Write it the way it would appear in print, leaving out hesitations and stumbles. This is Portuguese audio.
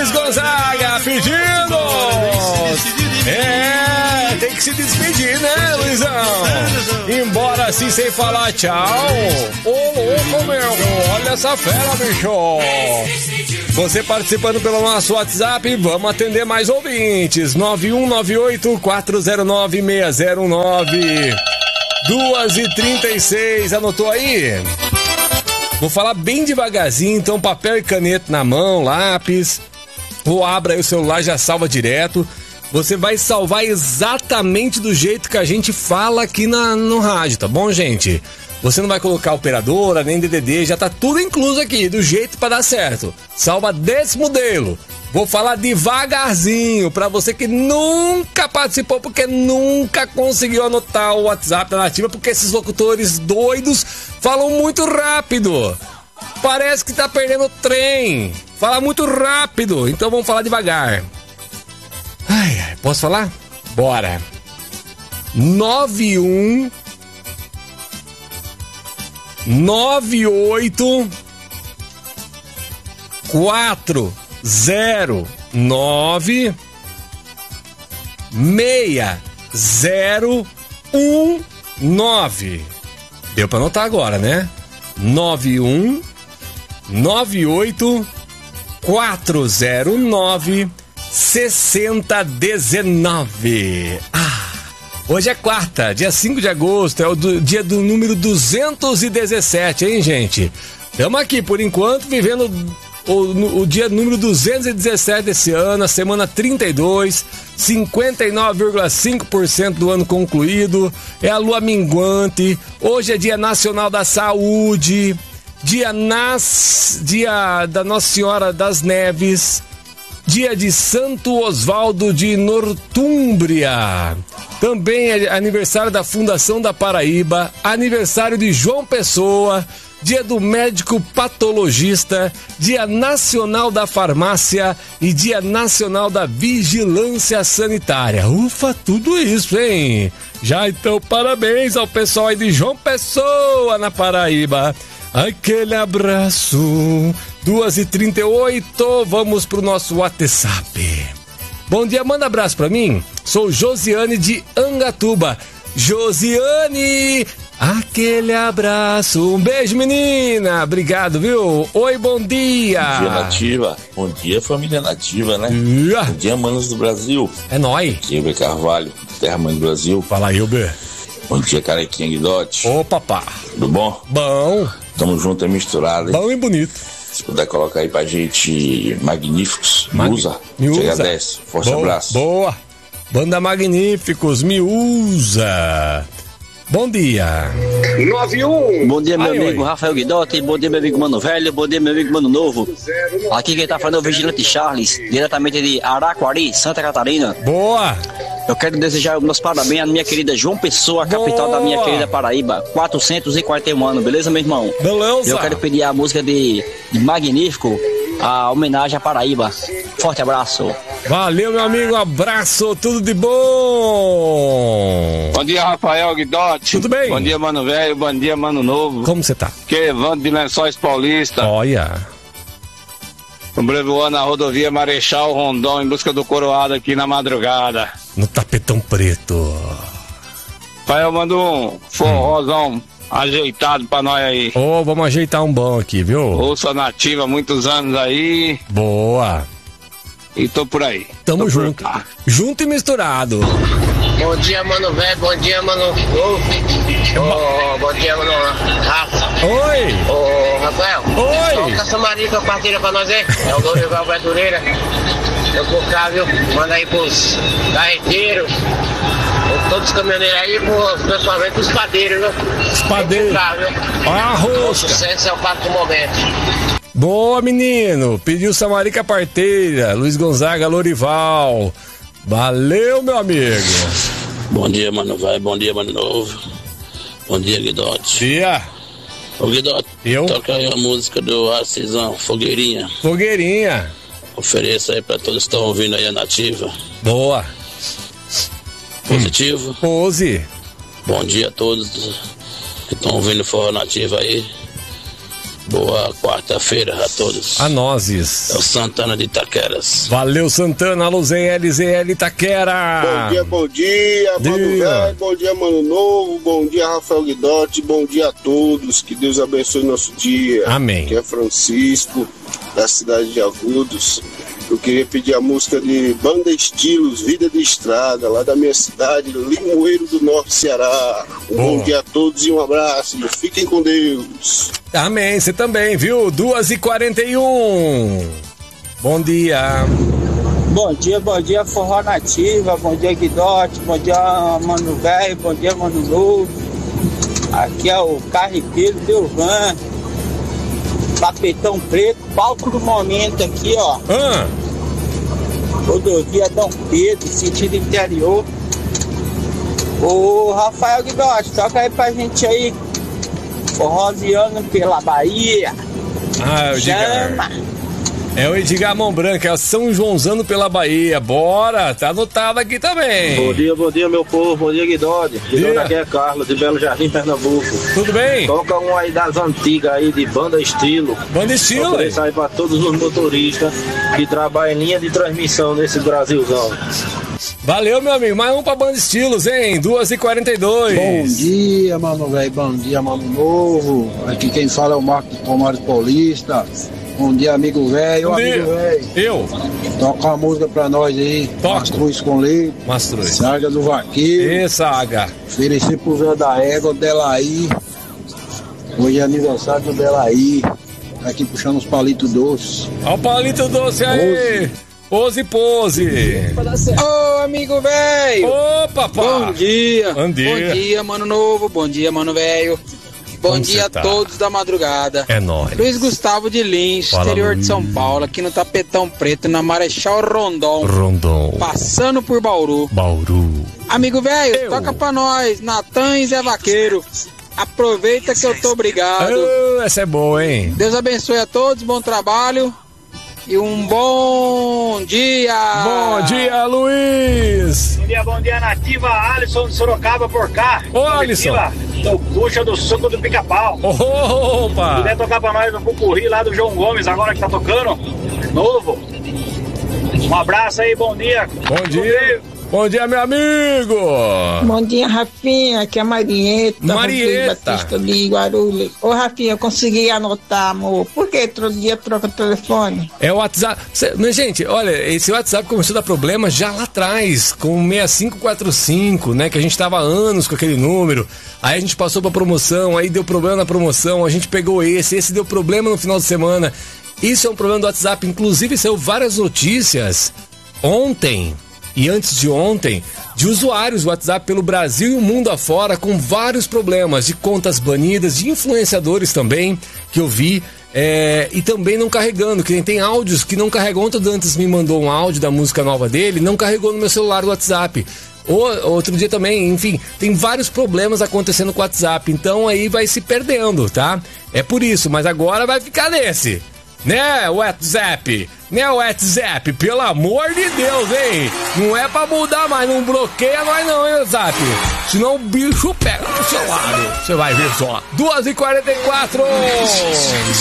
Luiz Gonzaga pedindo. Tem que se despedir, né, Luizão? Embora assim sem falar tchau. Ô, louco, meu. Olha essa fera, bicho. Você participando pelo nosso WhatsApp, vamos atender mais ouvintes. 9198-409-609. 2h36, anotou aí? Vou falar bem devagarzinho, então papel e caneta na mão, lápis, ou abra aí o celular, já salva direto. Você vai salvar exatamente do jeito que a gente fala aqui no rádio, tá bom, gente? Você não vai colocar operadora, nem DDD, já tá tudo incluso aqui, do jeito pra dar certo. Salva desse modelo. Vou falar devagarzinho pra você que nunca participou, porque nunca conseguiu anotar o WhatsApp da Nativa, porque esses locutores doidos falam muito rápido. Parece que tá perdendo o trem. Fala muito rápido, então vamos falar devagar. Ai, posso falar? Bora. 98 409 6019. Deu pra anotar agora, né? 98 409 6019. Hoje é quarta, dia 5 de agosto, é o dia do número 217, hein, gente? Estamos aqui, por enquanto, vivendo o dia número 217 desse ano, a semana 32, 59,5% do ano concluído, é a lua minguante, hoje é dia nacional da saúde, dia da Nossa Senhora das Neves, dia de Santo Osvaldo de Nortúmbria, também é aniversário da Fundação da Paraíba, aniversário de João Pessoa, dia do médico patologista, dia nacional da farmácia e dia nacional da vigilância sanitária. Ufa, tudo isso, hein? Já então, parabéns ao pessoal aí de João Pessoa, na Paraíba. Aquele abraço. 2h38, vamos pro nosso WhatsApp. Bom dia, manda abraço pra mim. Sou Josiane de Angatuba. Josiane, aquele abraço. Um beijo, menina. Obrigado, viu? Oi, bom dia. Bom dia, Nativa. Bom dia, família Nativa, né? Bom dia, manos do Brasil. É nóis. Hilber Carvalho, Terra Mãe do Brasil. Fala, Hilber. Bom dia, Carequinha Guidotti. Ô, papá. Tudo bom? Bom. Tamo junto e misturado, hein? Bom e bonito. Se puder colocar aí pra gente Magníficos, Miúza. Te agradece. Forte abraço. Boa. Banda Magníficos, Miúza. Bom dia. 91. Bom dia, meu amigo Rafael Guidotti. Bom dia, meu amigo Mano Velho. Bom dia, meu amigo Mano Novo. Aqui quem tá falando é o Vigilante Charles, diretamente de Araquari, Santa Catarina. Boa. Eu quero desejar meus parabéns à minha querida João Pessoa, capital da minha querida Paraíba. 441 anos, beleza, meu irmão? Beleza. Eu quero pedir a música de Magnífico, a homenagem à Paraíba. Forte abraço. Valeu, meu amigo, abraço, tudo de bom. Bom dia, Rafael Guidotti. Tudo bem? Bom dia, Mano Velho, bom dia, Mano Novo. Como você tá? Que Evandro de Lençóis Paulista. Olha. Sobrevoando a rodovia Marechal Rondon em busca do coroado aqui na madrugada. No tapetão preto. Rafael, manda um forrozão ajeitado pra nós aí. Vamos ajeitar um bom aqui, viu? Ouça Nativa há muitos anos aí. Boa. E tô por aí. Tamo junto. Junto e misturado. Bom dia, Mano Velho. Bom dia, Mano Novo. Bom dia, Mano Rafa. Oi. Rafael. Oi. Toca essa marica partilha pra nós aí. É o Dorival Verdureira. Eu vou cá, viu? Manda aí pros carreteiros. Todos os caminhoneiros aí, pessoalmente pros padeiros, viu? Os padeiros. O sucesso é o fato do momento. Boa, menino. Pediu Samarica Parteira, Luiz Gonzaga, Lorival. Valeu, meu amigo. Bom dia, Mano Vai. Bom dia, Mano Novo. Bom dia, Guidotti. Dia. Ô, Guidotti. Eu? Toca aí a música do Arcisão, Fogueirinha. Fogueirinha. Ofereça aí pra todos que estão ouvindo aí a Nativa. Boa. Positivo. Pose. Bom dia a todos que estão ouvindo Forró Nativa aí. Boa quarta-feira a todos. A nozes. É o Santana de Itaqueras. Valeu, Santana. Alô, ZL Itaquera. Bom dia, Mano Velho. Bom dia, Mano Novo. Bom dia, Rafael Guidotti. Bom dia a todos. Que Deus abençoe nosso dia. Amém. Que é Francisco, da cidade de Agudos. Eu queria pedir a música de Banda Estilos, Vida de Estrada, lá da minha cidade, Limoeiro do Norte, Ceará. Bom dia a todos e um abraço. Fiquem com Deus. Amém, você também, viu? 2h41. Bom dia. Bom dia, Forró Nativa. Bom dia, Guidotti. Bom dia, Mano Velho. Bom dia, Mano Novo. Aqui é o Carreteiro Delvan. Tapetão Preto, palco do momento aqui, ó. Rodovia Dom Pedro, sentido interior. Ô Rafael Guidotti, toca aí pra gente aí. Forroziano pela Bahia. Ah, o Edgar. É o Edgar Mão Branca, é o São Joãozano pela Bahia. Bora, tá anotado aqui também. Bom dia, meu povo. Bom dia, Guidotti. Guidotti, aqui é Carlos, de Belo Jardim, Pernambuco. Tudo bem? Toca um aí das antigas aí, de Banda Estilo. Banda Estilo? Pra sair pra todos os motoristas que trabalham em linha de transmissão nesse Brasilzão. Valeu, meu amigo. Mais um pra Banda Estilos, hein? 2h42. Bom dia, Mano Velho. Bom dia, Mano Novo. Aqui quem fala é o Marcos Palmares Paulista. Bom dia, amigo velho. Amigo velho. Eu. Toca uma música pra nós aí. Mastruz com leite. Mastruz. Saga do Vaqueiro. E Saga. Oferecer pro Zé da Égua, Delaí. Hoje é aniversário do Delaí. Aqui puxando os palitos doces. Olha o palito doce aí. Pose. Ô, amigo velho. Opa, pá. Bom dia. Bom dia. Bom dia, Mano Novo. Bom dia, Mano Velho. Bom dia a todos da madrugada. É nóis. Luiz Gustavo de Lins, exterior de São Paulo, aqui no Tapetão Preto, na Marechal Rondon. Passando por Bauru. Amigo velho, toca pra nós, Natan e Zé Vaqueiro. Aproveita que eu tô obrigado. Essa é boa, hein? Deus abençoe a todos, bom trabalho. E um bom dia! Bom dia, Luiz! Bom dia, Nativa, Alisson de Sorocaba por cá. Ô, Alisson! Puxa do suco do pica-pau. Opa! Se puder tocar pra nós no Pupurri lá do João Gomes, agora que tá tocando, novo. Um abraço aí, bom dia. Bom dia. Bom dia, meu amigo! Bom dia, Rafinha, aqui é a Marieta. Batista de Guarulhos. Ô, Rafinha, eu consegui anotar, amor. Por que todo dia troca o telefone? É o WhatsApp. Mas, gente, olha, esse WhatsApp começou a dar problema já lá atrás, com o 6545, né? Que a gente tava há anos com aquele número. Aí a gente passou pra promoção, aí deu problema na promoção, a gente pegou esse deu problema no final de semana. Isso é um problema do WhatsApp. Inclusive, saiu várias notícias ontem e antes de ontem, de usuários do WhatsApp pelo Brasil e o mundo afora com vários problemas, de contas banidas, de influenciadores também, que eu vi, e também não carregando, que tem áudios que não carregam. Ontem o Dantas me mandou um áudio da música nova dele, não carregou no meu celular do WhatsApp. Outro dia também, enfim, tem vários problemas acontecendo com o WhatsApp, então aí vai se perdendo, tá? É por isso, mas agora vai ficar nesse. Né, WhatsApp? Né, WhatsApp? Pelo amor de Deus, hein? Não é pra mudar mais, não bloqueia nós não, hein, WhatsApp? Senão o bicho pega no seu lado. Você vai ver só. 2h44.